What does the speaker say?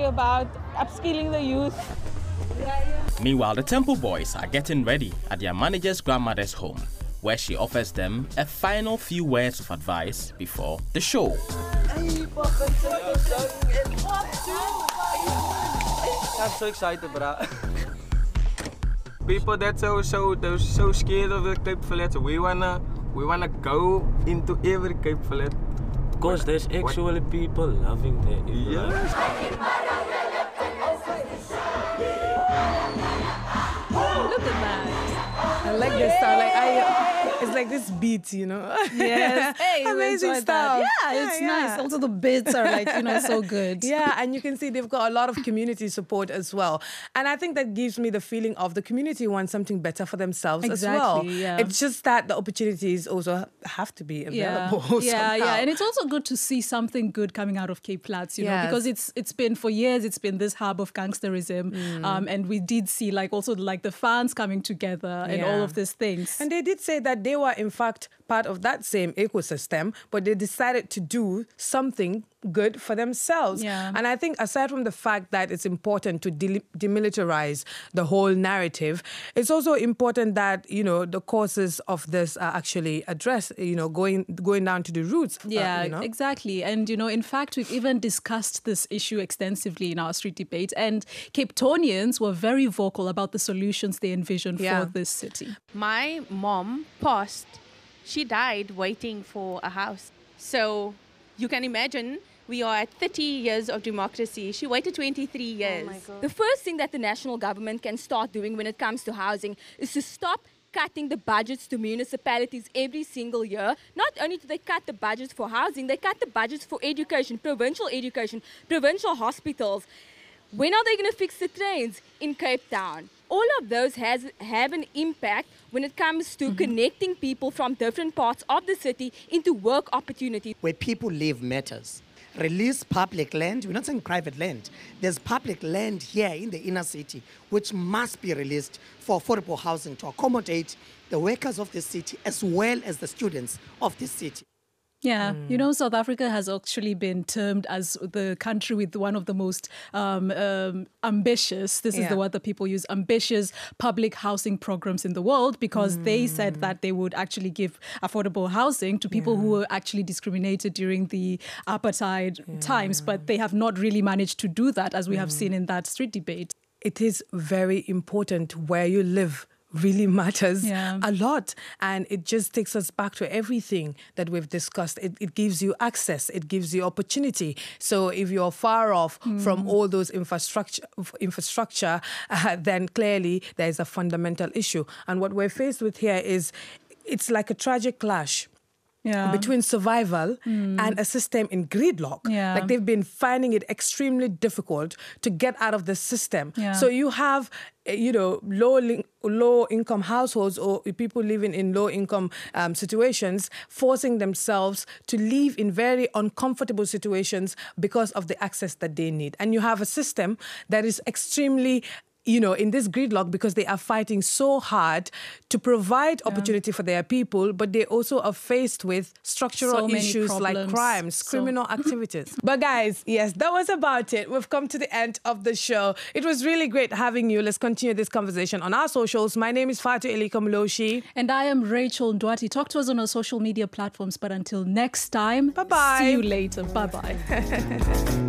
about upskilling the youth. Meanwhile, the Temple Boys are getting ready at their manager's grandmother's home, where she offers them a final few words of advice before the show. I'm so excited, bro. People that so scared of the Cape Flats, we wanna go into every Cape Flat. Because there's actually people loving that. Yeah. Look at that. I like this sound. It's like this beat, you know. Yes. Hey, amazing stuff. Yeah, it's nice. Also, the beats are so good. Yeah, and you can see they've got a lot of community support as well. And I think that gives me the feeling of the community wants something better for themselves as well. Yeah. It's just that the opportunities also have to be available. Yeah. And it's also good to see something good coming out of Cape Flats, you know, because it's been for years, it's been this hub of gangsterism. And we did see the fans coming together and all of these things. And they did say that they were in fact part of that same ecosystem, but they decided to do something good for themselves. Yeah. And I think aside from the fact that it's important to demilitarize the whole narrative, it's also important that, you know, the causes of this are actually addressed, you know, going down to the roots. Yeah, you know? exactly. And, you know, in fact, we've even discussed this issue extensively in our street debate, and Cape Townians were very vocal about the solutions they envisioned for this city. My mom passed. She died waiting for a house. So you can imagine we are at 30 years of democracy. She waited 23 years. Oh my God. The first thing that the national government can start doing when it comes to housing is to stop cutting the budgets to municipalities every single year. Not only do they cut the budgets for housing, they cut the budgets for education, provincial hospitals. When are they going to fix the trains in Cape Town? All of those have an impact when it comes to connecting people from different parts of the city into work opportunities. Where people live matters. Release public land. We're not saying private land. There's public land here in the inner city which must be released for affordable housing to accommodate the workers of the city as well as the students of the city. Yeah, you know, South Africa has actually been termed as the country with one of the most ambitious, this is the word that people use, ambitious public housing programs in the world, because they said that they would actually give affordable housing to people who were actually discriminated during the apartheid times, but they have not really managed to do that, as we have seen in that street debate. It is very important where you live. Really matters a lot, and it just takes us back to everything that we've discussed. It gives you access, it gives you opportunity. So if you're far off from all those infrastructure, then clearly there is a fundamental issue. And what we're faced with here is it's like a tragic clash. Between survival and a system in gridlock. Like they've been finding it extremely difficult to get out of the system. So you have, you know, low income households or people living in low income situations forcing themselves to live in very uncomfortable situations because of the access that they need. And you have a system that is extremely, you know, in this gridlock because they are fighting so hard to provide opportunity for their people, but they also are faced with structural issues like crimes, criminal activities. But guys, yes, that was about it. We've come to the end of the show. It was really great having you. Let's continue this conversation on our socials. My name is Fatu Elika Mloshi. And I am Rachel Ndwati. Talk to us on our social media platforms. But until next time, bye-bye. See you later. Bye-bye.